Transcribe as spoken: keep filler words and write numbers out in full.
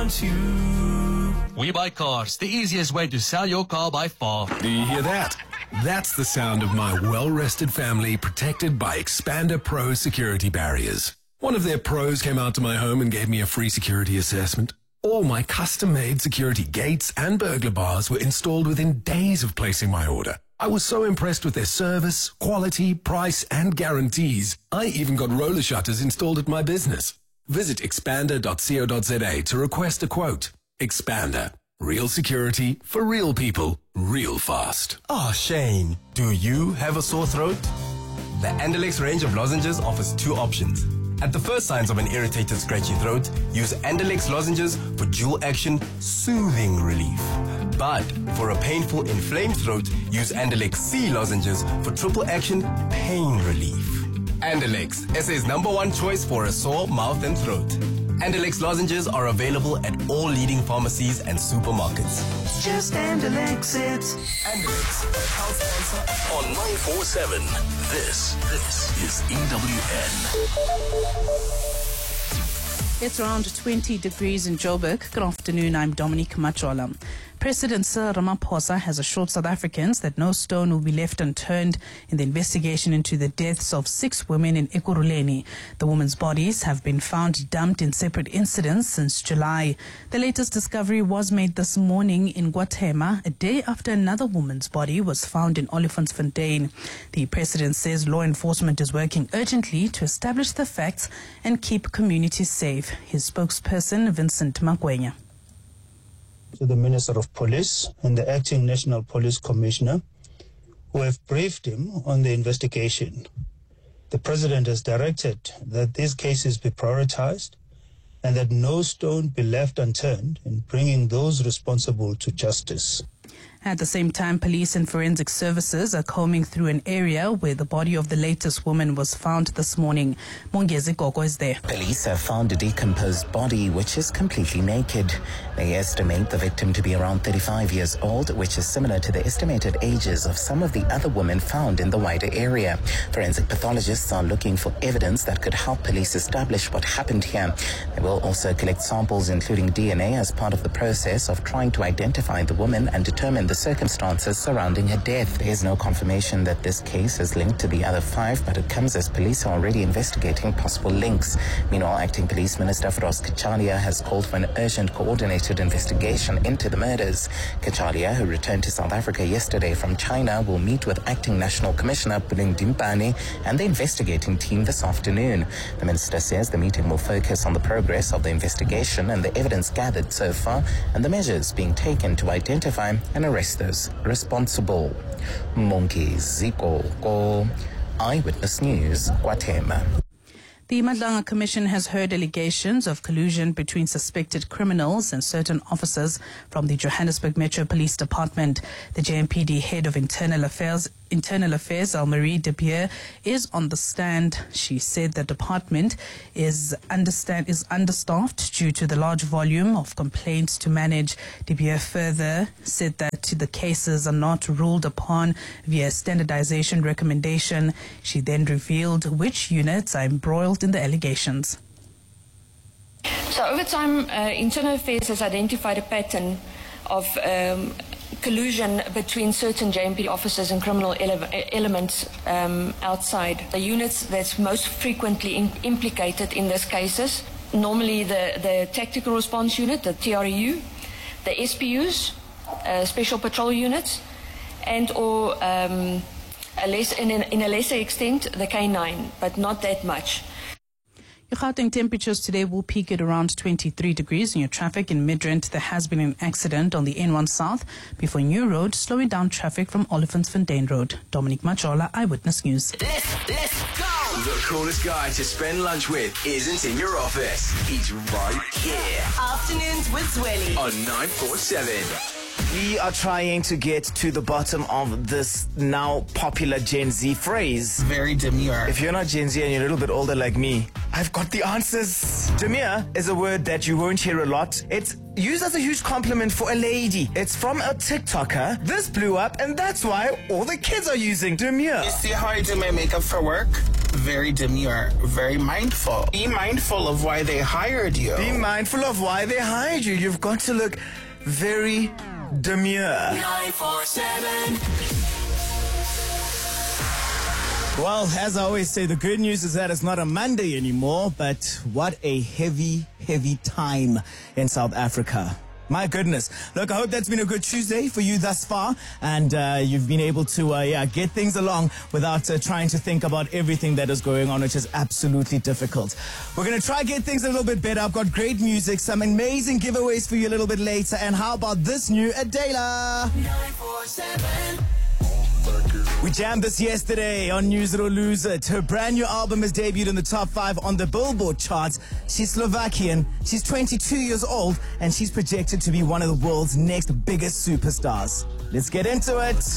want you. We Buy Cars, the easiest way to sell your car by far. Do you hear that? That's the sound of my well-rested family protected by Expander Pro security barriers. One of their pros came out to my home and gave me a free security assessment. All my custom-made security gates and burglar bars were installed within days of placing my order. I was so impressed with their service, quality, price, and guarantees. I even got roller shutters installed at my business. Visit expander dot co dot za to request a quote. Expander. Real security for real people, real fast. Oh, Shane, do you have a sore throat? The Andalex range of lozenges offers two options. At the first signs of an irritated, scratchy throat, use Andalex lozenges for dual-action soothing relief. But for a painful, inflamed throat, use Andalex C lozenges for triple-action pain relief. Andalex, S A's number one choice for a sore mouth and throat. Andalex lozenges are available at all leading pharmacies and supermarkets. Just Andalex it. Andalex, health sponsor On nine four seven, this, this is E W N. It's around twenty degrees in Joburg. Good afternoon, I'm Dominique Machola. President Cyril Ramaphosa has assured South Africans that no stone will be left unturned in the investigation into the deaths of six women in Ekurhuleni. The women's bodies have been found dumped in separate incidents since July. The latest discovery was made this morning in Guatemala, a day after another woman's body was found in Olifantsfontein. The president says law enforcement is working urgently to establish the facts and keep communities safe. His spokesperson, Vincent Magwenya. To the Minister of Police and the Acting National Police Commissioner, who have briefed him on the investigation. The President has directed that these cases be prioritized and that no stone be left unturned in bringing those responsible to justice. At the same time, police and forensic services are combing through an area where the body of the latest woman was found this morning. Mongezi Gogo is there. Police have found a decomposed body which is completely naked. They estimate the victim to be around thirty-five years old, which is similar to the estimated ages of some of the other women found in the wider area. Forensic pathologists are looking for evidence that could help police establish what happened here. They will also collect samples including D N A as part of the process of trying to identify the woman and determine the circumstances surrounding her death. There is no confirmation that this case is linked to the other five, but it comes as police are already investigating possible links. Meanwhile, Acting Police Minister Feroz Kachalia has called for an urgent coordinated investigation into the murders. Kachalia, who returned to South Africa yesterday from China, will meet with Acting National Commissioner Puling Dimpane and the investigating team this afternoon. The minister says the meeting will focus on the progress of the investigation and the evidence gathered so far and the measures being taken to identify and arrest those responsible. Mongezi Gogo, Eyewitness News, Guatemala. The Madlanga Commission has heard allegations of collusion between suspected criminals and certain officers from the Johannesburg Metro Police Department. The J M P D head of Internal Affairs, Internal Affairs, Almarie de Beer, is on the stand. She said the department is understand is understaffed due to the large volume of complaints to manage. De Beer further said that the cases are not ruled upon via standardization recommendation. She then revealed which units are embroiled in the allegations. So over time, uh, Internal Affairs has identified a pattern of um, collusion between certain J M P officers and criminal ele elements um, outside. The units that's most frequently in implicated in these cases, normally the, the Tactical Response Unit, the T R U, the S P Us, uh, Special Patrol Units, and or um, a less, in, a, in a lesser extent, the K nine, but not that much. Your Gauteng temperatures today will peak at around twenty-three degrees. In your traffic in Midrand, there has been an accident on the N one South before New Road, slowing down traffic from Olifantsfontein Road. Dominique Machola, Eyewitness News. Let's, let's go! The coolest guy to spend lunch with isn't in your office. He's right here. Afternoons with Zweli On nine four seven. We are trying to get to the bottom of this now popular Gen Z phrase. Very demure. If you're not Gen Z and you're a little bit older like me, I've got the answers. Demure is a word that you won't hear a lot. It's used as a huge compliment for a lady. It's from a TikToker. This blew up, and that's why all the kids are using demure. You see how I do my makeup for work? Very demure, very mindful. Be mindful of why they hired you. Be mindful of why they hired you. You've got to look very demure. nine four seven. Well, as I always say, the good news is that it's not a Monday anymore, but what a heavy, heavy time in South Africa. My goodness. Look, I hope that's been a good Tuesday for you thus far, and uh, you've been able to uh, yeah, get things along without uh, trying to think about everything that is going on, which is absolutely difficult. We're going to try to get things a little bit better. I've got great music, some amazing giveaways for you a little bit later, and how about this new Adela? nine four seven. We jammed this yesterday on Use It or Lose It. Her brand new album has debuted in the top five on the Billboard charts. She's Slovakian, she's twenty-two years old, and she's projected to be one of the world's next biggest superstars. Let's get into it.